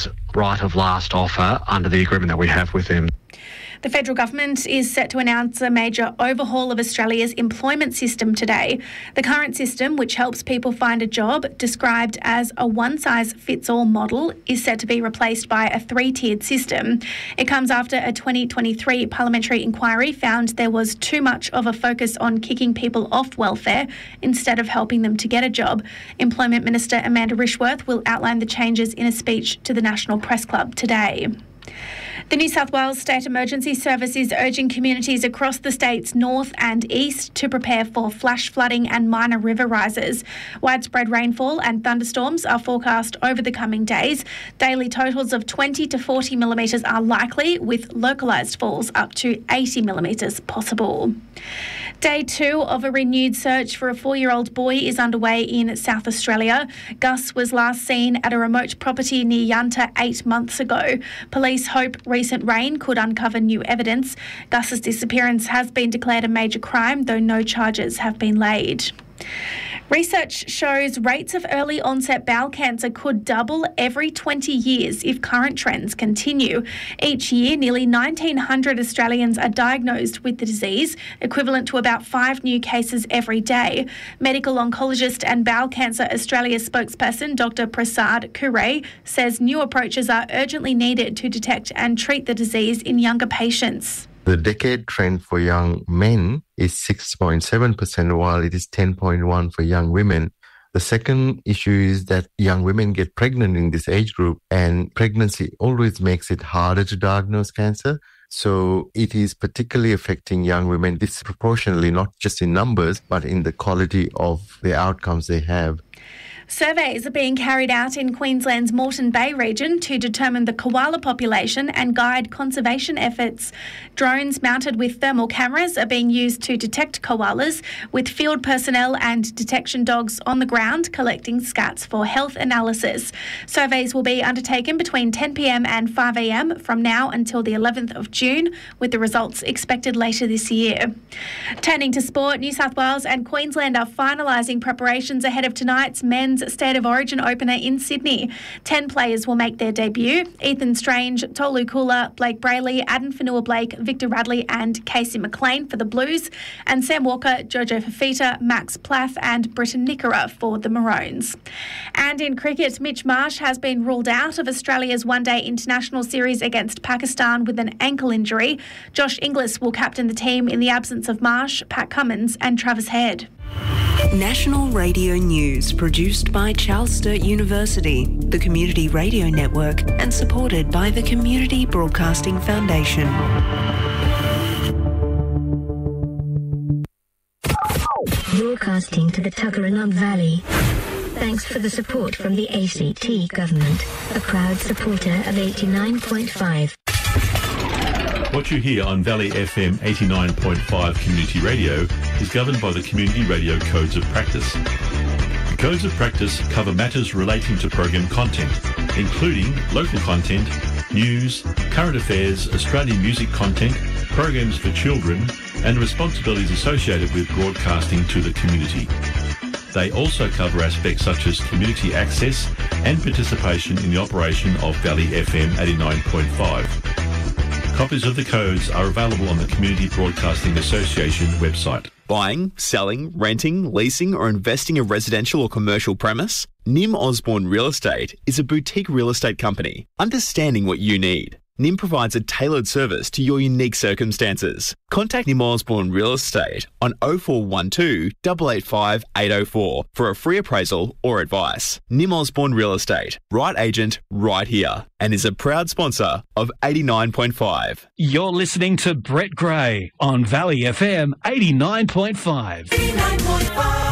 year's right of last offer under the agreement that we have with them. The federal government is set to announce a major overhaul of Australia's employment system today. The current system, which helps people find a job, described as a one-size-fits-all model, is set to be replaced by a three-tiered system. It comes after a 2023 parliamentary inquiry found there was too much of a focus on kicking people off welfare instead of helping them to get a job. Employment Minister Amanda Rishworth will outline the changes in a speech to the National Press Club today. The New South Wales State Emergency Service is urging communities across the state's north and east to prepare for flash flooding and minor river rises. Widespread rainfall and thunderstorms are forecast over the coming days. Daily totals of 20 to 40 millimetres are likely, with localised falls up to 80 millimetres possible. Day 2 of a renewed search for a 4-year-old boy is underway in South Australia. Gus was last seen at a remote property near Yunta 8 months ago. Police hope recent rain could uncover new evidence. Gus's disappearance has been declared a major crime, though no charges have been laid. Research shows rates of early onset bowel cancer could double every 20 years if current trends continue. Each year, nearly 1,900 Australians are diagnosed with the disease, equivalent to about 5 new cases every day. Medical oncologist and Bowel Cancer Australia spokesperson Dr. Prasad Kure says new approaches are urgently needed to detect and treat the disease in younger patients. The decade trend for young men is 6.7%, while it is 10.1% for young women. The second issue is that young women get pregnant in this age group, and pregnancy always makes it harder to diagnose cancer. So it is particularly affecting young women disproportionately, not just in numbers, but in the quality of the outcomes they have. Surveys are being carried out in Queensland's Moreton Bay region to determine the koala population and guide conservation efforts. Drones mounted with thermal cameras are being used to detect koalas, with field personnel and detection dogs on the ground collecting scats for health analysis. Surveys will be undertaken between 10 p.m. and 5 a.m. from now until the 11th of June, with the results expected later this year. Turning to sport, New South Wales and Queensland are finalising preparations ahead of tonight's men's State of Origin opener in Sydney. 10 players will make their debut. Ethan Strange, Tolu Kula, Blake Brayley, Aden Fanua-Blake, Victor Radley and Casey McLean for the Blues, and Sam Walker, Jojo Fafita, Max Plath and Britton Nickera for the Maroons. And in cricket, Mitch Marsh has been ruled out of Australia's one-day international series against Pakistan with an ankle injury. Josh Inglis will captain the team in the absence of Marsh, Pat Cummins and Travis Head. National Radio News, produced by Charles Sturt University, the Community Radio Network, and supported by the Community Broadcasting Foundation. Broadcasting to the Tuggeranong Valley. Thanks for the support from the ACT Government, a proud supporter of 89.5. What you hear on Valley FM 89.5 Community Radio is governed by the Community Radio Codes of Practice. The Codes of Practice cover matters relating to program content, including local content, news, current affairs, Australian music content, programs for children, and responsibilities associated with broadcasting to the community. They also cover aspects such as community access and participation in the operation of Valley FM 89.5. Copies of the codes are available on the Community Broadcasting Association website. Buying, selling, renting, leasing or investing a residential or commercial premise? Nim Osborne Real Estate is a boutique real estate company, understanding what you need. Nim provides a tailored service to your unique circumstances. Contact Nim Osborne Real Estate on 0412 885 804 for a free appraisal or advice. Nim Osborne Real Estate, right agent, right here, and is a proud sponsor of 89.5. You're listening to Brett Gray on Valley FM 89.5. 89.5.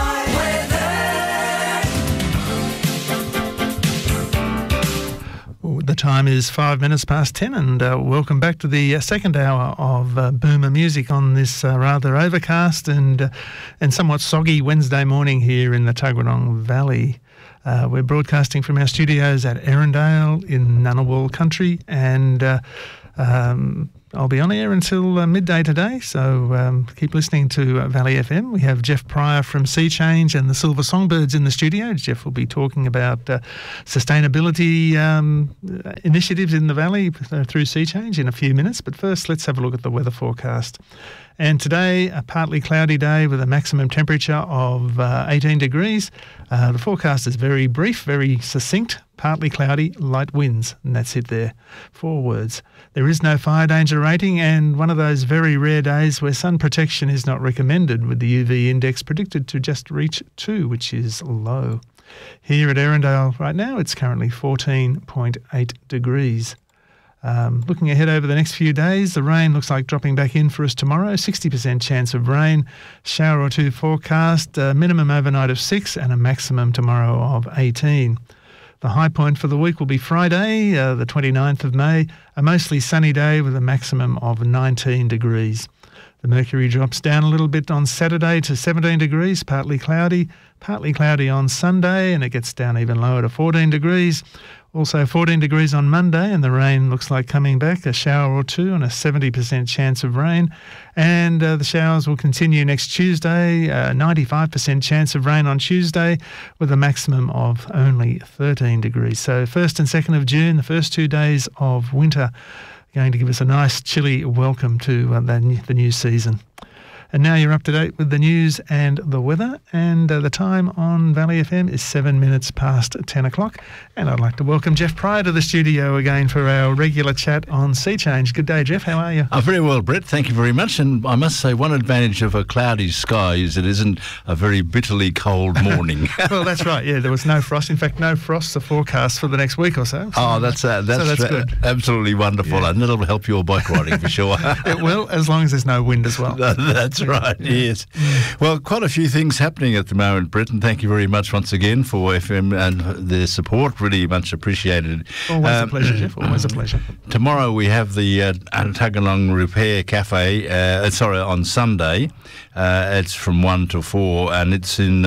The time is 5 minutes past 10 and welcome back to the second hour of Boomer Music on this rather overcast and somewhat soggy Wednesday morning here in the Tuggeranong Valley. We're broadcasting from our studios at Erindale in Ngunnawal country and I'll be on air until midday today, so keep listening to Valley FM. We have Jeff Pryor from Sea Change and the Silver Songbirds in the studio. Jeff will be talking about sustainability initiatives in the Valley through Sea Change in a few minutes. But first, let's have a look at the weather forecast. And today, a partly cloudy day with a maximum temperature of 18 degrees. The forecast is very brief, very succinct. Partly cloudy, light winds, and that's it there. 4 words. There is no fire danger rating, and one of those very rare days where sun protection is not recommended, with the UV index predicted to just reach 2, which is low. Here at Erindale right now, it's currently 14.8 degrees. Looking ahead over the next few days, the rain looks like dropping back in for us tomorrow. 60% chance of rain, shower or two forecast, minimum overnight of 6 and a maximum tomorrow of 18. The high point for the week will be Friday, the 29th of May, a mostly sunny day with a maximum of 19 degrees. The mercury drops down a little bit on Saturday to 17 degrees, partly cloudy on Sunday, and it gets down even lower to 14 degrees. Also 14 degrees on Monday, and the rain looks like coming back, a shower or two and a 70% chance of rain. And the showers will continue next Tuesday, 95% chance of rain on Tuesday with a maximum of only 13 degrees. So 1st and 2nd of June, the first 2 days of winter, going to give us a nice chilly welcome to the new season. And now you're up to date with the news and the weather, and the time on Valley FM is 7 minutes past 10 o'clock. And I'd like to welcome Jeff Pryor to the studio again for our regular chat on Sea Change. Good day, Jeff. How are you? Very well, Brett. Thank you very much. And I must say, one advantage of a cloudy sky is it isn't a very bitterly cold morning. Well, that's right. Yeah, there was no frost. In fact, no frost the forecast for the next week or so. That's good. Absolutely wonderful. Yeah. And that'll help your bike riding for sure. It will, as long as there's no wind as well. That's right, yes. Well, quite a few things happening at the moment, Brett, and thank you very much once again for FM and their support. Really much appreciated. Always a pleasure, Jeff. Always a pleasure. Tomorrow we have the Tuggeranong Repair Cafe, on Sunday. It's from 1 to 4, and it's in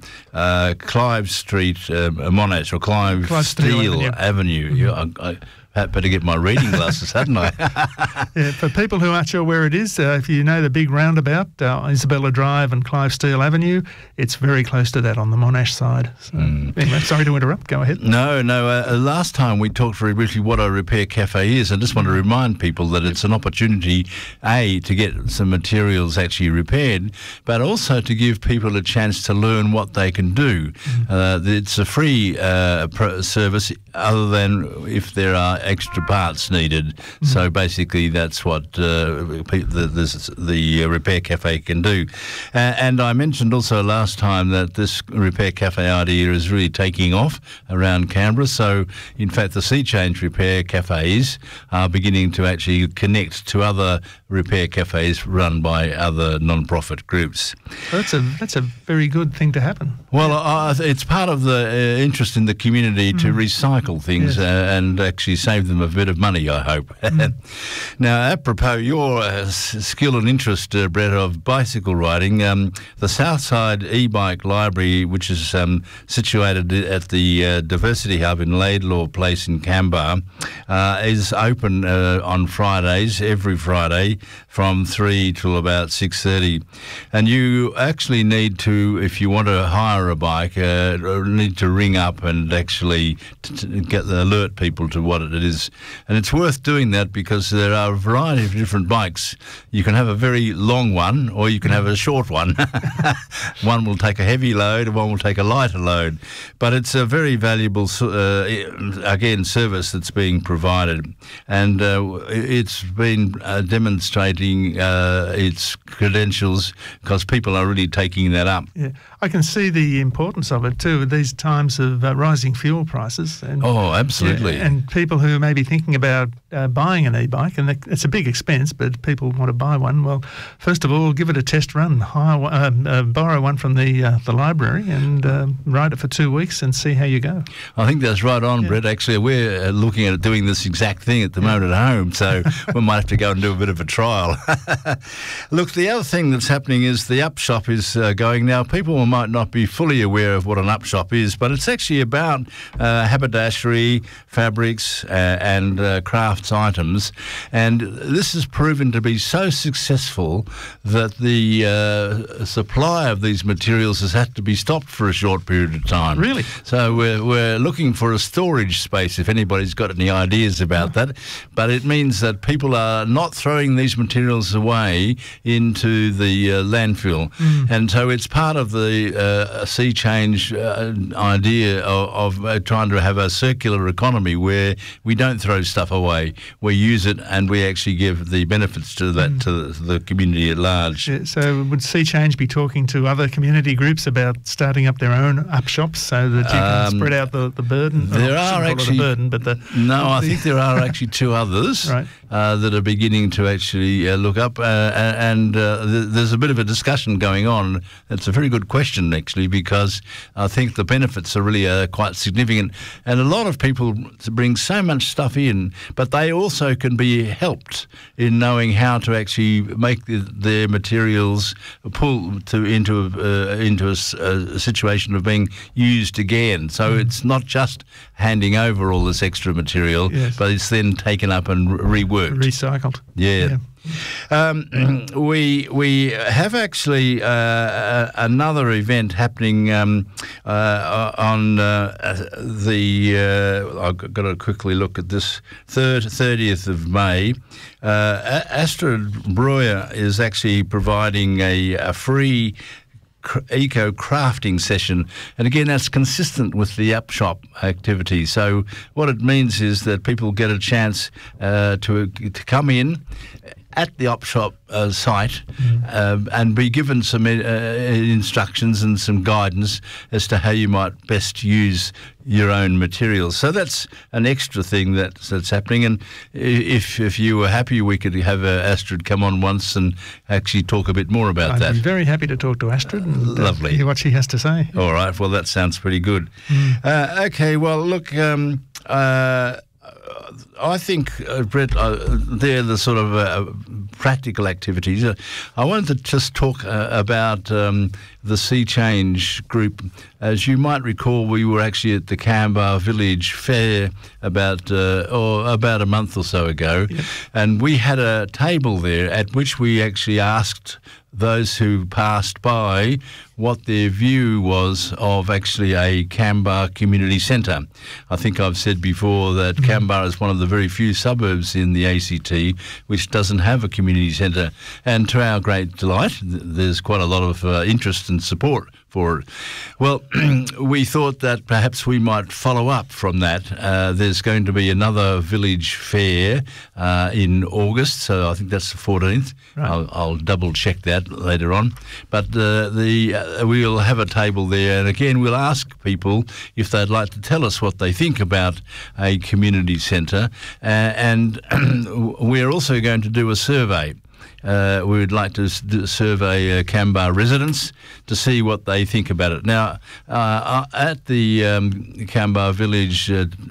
Clive Street, Monash, or Clive Steele Avenue. I better get my reading glasses, hadn't I? Yeah, for people who aren't sure where it is, if you know the big roundabout, Isabella Drive and Clive Steele Avenue, it's very close to that on the Monash side. So, anyway, sorry to interrupt. Go ahead. No. Last time we talked very briefly what a repair cafe is. I just want to remind people that it's an opportunity, A, to get some materials actually repaired, but also to give people a chance to learn what they can do. It's a free service other than if there are extra parts needed. So basically that's what the Repair Cafe can do. And I mentioned also last time that this Repair Cafe idea is really taking off around Canberra. So in fact the Sea Change Repair Cafes are beginning to actually connect to other repair cafes run by other non-profit groups. That's a very good thing to happen. Well, it's part of the interest in the community to recycle things and actually save them a bit of money, I hope. Now, apropos your skill and interest, Brett, of bicycle riding, the Southside E-Bike Library, which is situated at the Diversity Hub in Laidlaw Place in Canberra, is open on Fridays, every Friday, from 3 till about 6:30. And you actually need to, if you want to hire a bike, need to ring up and actually alert people to what it is. And it's worth doing that because there are a variety of different bikes. You can have a very long one or you can have a short one. One will take a heavy load and one will take a lighter load. But it's a very valuable, service that's being provided. And it's been demonstrating its credentials because people are really taking that up. Yeah, I can see the importance of it too at these times of rising fuel prices. And, absolutely. And people who may be thinking about buying an e-bike, and it's a big expense, but people want to buy one. Well, first of all, give it a test run, borrow one from the library and ride it for 2 weeks and see how you go. I think that's right on, Brett. Actually, we're looking at doing this exact thing at the moment at home, so we might have to go and do a bit of a trial. Look, the other thing that's happening is the Up Shop is going now. People might not be fully aware of what an Up Shop is, but it's actually about haberdashery, fabrics and crafts items. And this has proven to be so successful that the supply of these materials has had to be stopped for a short period of time. Really? So we're looking for a storage space if anybody's got any ideas about that. But it means that people are not throwing these materials away into the landfill. And so it's part of the sea change idea of trying to have a circular economy where we don't throw stuff away. We use it and we actually give the benefits to that to the community at large. Yeah, so would Sea Change be talking to other community groups about starting up their own up shops so that you can spread out the burden? There are actually burden, but I think there are actually two others right. That are beginning to actually look up, and there's a bit of a discussion going on. It's a very good question actually, because I think the benefits are really quite significant, and a lot of people bring so much stuff in, but they also can be helped in knowing how to actually make their materials pull into a situation of being used again. So it's not just handing over all this extra material, yes. but it's then taken up and reworked. Recycled. Yeah. We have actually another event happening on I've got to quickly look at this, 30th of May. Astrid Breuer is actually providing a free eco crafting session, and again that's consistent with the Up Shop activity. So what it means is that people get a chance to come in at the Up Shop site and be given some instructions and some guidance as to how you might best use your own materials. So that's an extra thing that's happening, and if you were happy, we could have Astrid come on once and actually talk a bit more about that. I'd be very happy to talk to Astrid and lovely. Hear what she has to say. All right, well that sounds pretty good. Okay, well look, I think, Brett, they're the sort of practical activities. I wanted to just talk about the Sea Change group. As you might recall, we were actually at the Canberra Village Fair about a month or so ago, yep. And we had a table there at which we actually asked those who passed by what their view was of actually a Canberra community centre. I think I've said before that Canberra is one of the very few suburbs in the ACT which doesn't have a community centre, and to our great delight, there's quite a lot of interest and support for it. Well, we thought that perhaps we might follow up from that. There's going to be another village fair in August, so I think that's the 14th. Right. I'll double check that later on. But we'll have a table there, and again we'll ask people if they'd like to tell us what they think about a community centre, and we're also going to do a survey. We would like to survey Canberra residents to see what they think about it. Now, at the Canberra Village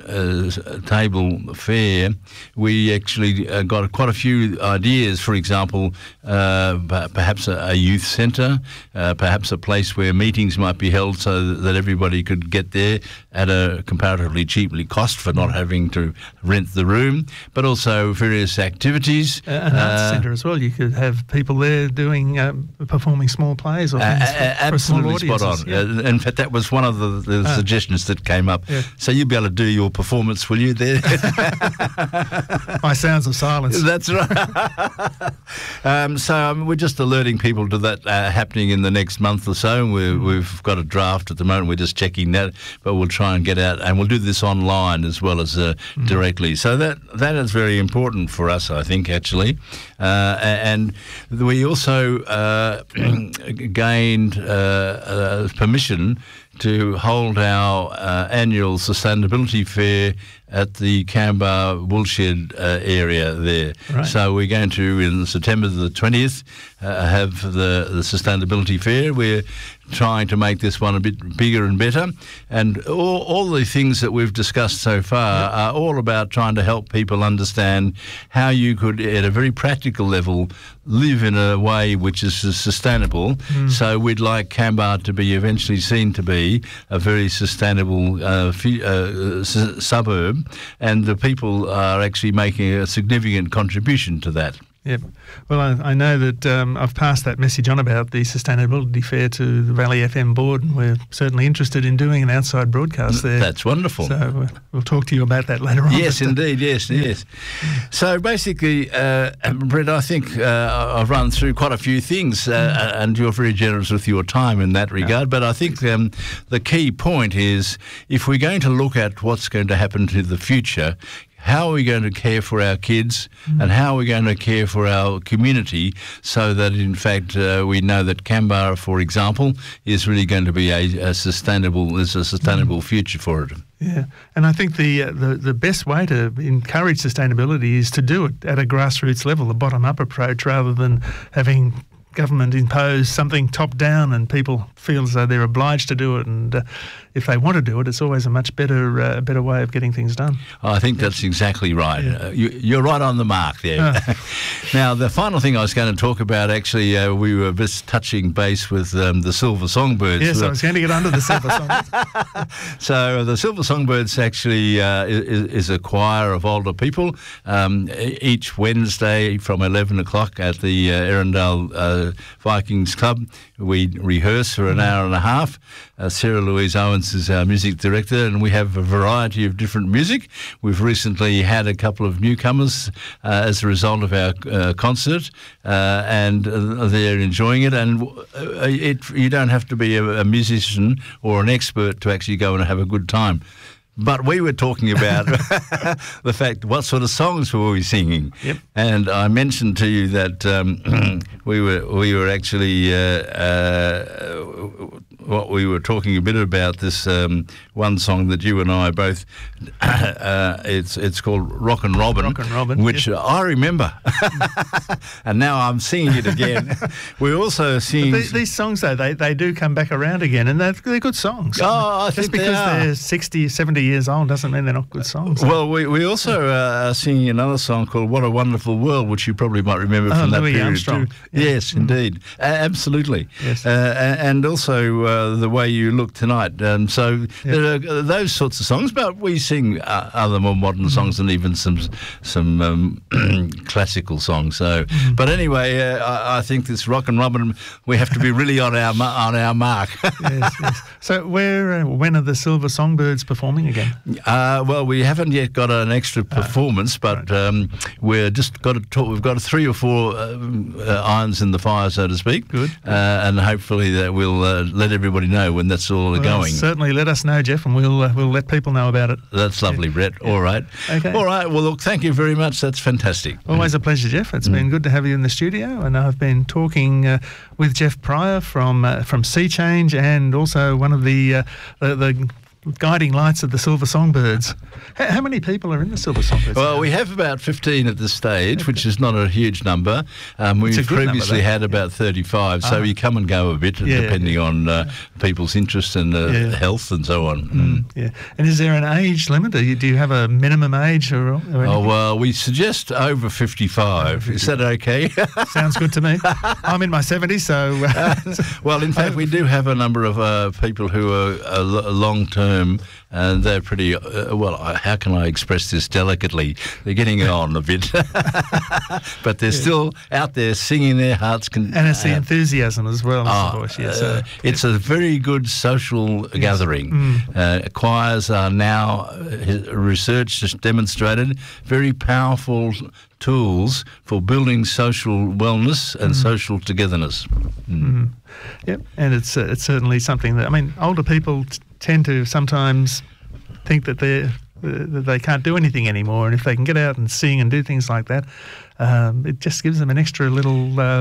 table fair, we actually got quite a few ideas. For example, perhaps a youth centre, perhaps a place where meetings might be held so that everybody could get there at a comparatively cheaply cost for not having to rent the room, but also various activities. An arts centre as well. You could have people there doing performing small plays or things for small spot on. Yeah. In fact, that was one of the suggestions that came up. Yeah. So you'll be able to do your performance, will you, there? My sounds of silence. That's right. So we're just alerting people to that happening in the next month or so. We've got a draft at the moment. We're just checking that, but we'll try and get out, and we'll do this online as well as directly. So that is very important for us, I think, actually. And we also gained permission to hold our annual sustainability fair at the Canberra Woolshed area there. Right. So we're going to, in September the 20th, have the Sustainability Fair. We're trying to make this one a bit bigger and better. And all the things that we've discussed so far are all about trying to help people understand how you could, at a very practical level, live in a way which is sustainable. So we'd like Canberra to be eventually seen to be a very sustainable suburb, and the people are actually making a significant contribution to that. Yep. Well, I know that I've passed that message on about the Sustainability Fair to the Valley FM board, and we're certainly interested in doing an outside broadcast there. That's wonderful. So we'll talk to you about that later on. Yes, indeed. Yes. So basically, Brett, I think I've run through quite a few things, and you're very generous with your time in that regard. But I think the key point is, if we're going to look at what's going to happen to the future, how are we going to care for our kids and how are we going to care for our community so that, in fact, we know that Canberra, for example, is really going to be a sustainable future for it. Yeah, and I think the best way to encourage sustainability is to do it at a grassroots level, a bottom-up approach, rather than having government impose something top-down and people feel as though they're obliged to do it. And if they want to do it, it's always a much better way of getting things done. I think that's exactly right. Yeah. You're right on the mark there. Now, the final thing I was going to talk about, actually, we were just touching base with the Silver Songbirds. Yes, I was going to get onto the Silver Songbirds. So the Silver Songbirds actually is a choir of older people. Each Wednesday from 11 o'clock at the Erindale Vikings Club, we rehearse for an hour and a half. Sarah Louise Owens is our music director, and we have a variety of different music. We've recently had a couple of newcomers as a result of our concert, and they're enjoying it. And you don't have to be a musician or an expert to actually go and have a good time. But we were talking about the fact, what sort of songs were we singing? Yep. And I mentioned to you that we were actually what we were talking a bit about this one song that you and I both. It's called Rock and Robin. Rock and Robin, which I remember, and now I'm singing it again. We're also singing these songs, though. They do come back around again, and they're good songs. Oh, I just think because they're 60, 70 years old doesn't mean they're not good songs. Well, we also are singing another song called "What a Wonderful World," which you probably might remember from that Louis period Armstrong. too. Yeah. Yes, indeed, absolutely. Yes. And also "The Way You Look Tonight." So there are those sorts of songs, but we sing other more modern songs and even some classical songs. So, but anyway, I think this Rock and Robin, we have to be really on our mark. Yes. So, when are the Silver Songbirds performing again? Well, we haven't yet got an extra performance, but we're just got to talk. We've got 3 or 4 irons in the fire, so to speak. Good. And hopefully that we'll let everybody know when that's all going. Certainly, let us know, Jeff, and we'll let people know about it. That's lovely, Brett. All right. Okay. All right. Well, look, thank you very much. That's fantastic. Always a pleasure, Jeff. It's been good to have you in the studio, and I've been talking with Jeff Pryor from Sea Change, and also one of the guiding lights of the Silver Songbirds. How many people are in the Silver Songbirds? Well, we have about 15 at this stage, which is not a huge number. We've previously had about 35, so you come and go a bit depending on people's interest and health and so on. Yeah. And is there an age limit? Do you have a minimum age or anything? Oh, well, we suggest over 55. Is that okay? Sounds good to me. I'm in my 70s, so... well, in fact, we do have a number of people who are long-term, and they're pretty, how can I express this delicately? They're getting on a bit. But they're still out there singing their hearts content. And it's the enthusiasm as well. It's a very good social gathering. Choirs are now, research has demonstrated, very powerful tools for building social wellness and social togetherness. Yep, and it's certainly something that, older people tend to sometimes think that they can't do anything anymore, and if they can get out and sing and do things like that, it just gives them an extra little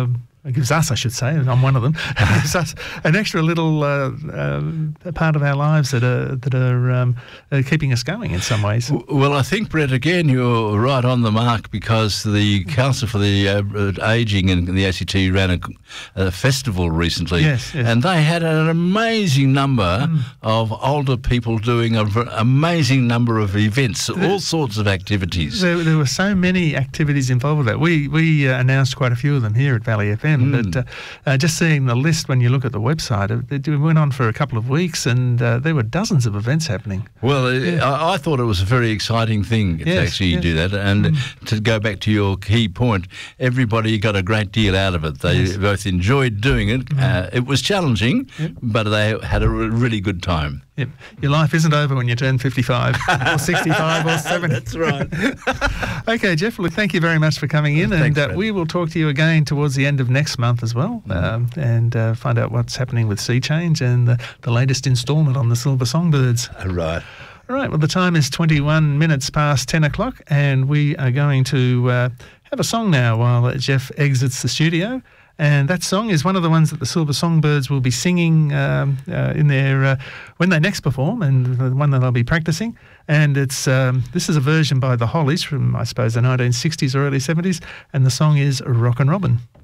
gives us, I should say, and I'm one of them, gives us an extra little part of our lives that are keeping us going in some ways. Well, I think, Brett, again, you're right on the mark, because the Council for the Ageing and the ACT ran a festival recently, yes. And they had an amazing number of older people doing an amazing number of events, all sorts of activities. There were so many activities involved with that. We announced quite a few of them here at Valley FM. But just seeing the list when you look at the website, it went on for a couple of weeks, and there were dozens of events happening. Well, I thought it was a very exciting thing to actually do that. And to go back to your key point, everybody got a great deal out of it. They both enjoyed doing it. It was challenging, but they had a really good time. Yep. Your life isn't over when you turn 55 or 65 or 70. That's right. Okay, Jeff, look, thank you very much for coming in. Thanks, and we will talk to you again towards the end of next month as well, and find out what's happening with Sea Change and the latest instalment on the Silver Songbirds. Right. All right, well, the time is 21 minutes past 10 o'clock, and we are going to have a song now while Jeff exits the studio. And that song is one of the ones that the Silver Songbirds will be singing in their when they next perform, and the one that they'll be practicing. And it's this is a version by the Hollies from, I suppose, the 1960s or early 70s, and the song is Rockin' Robin.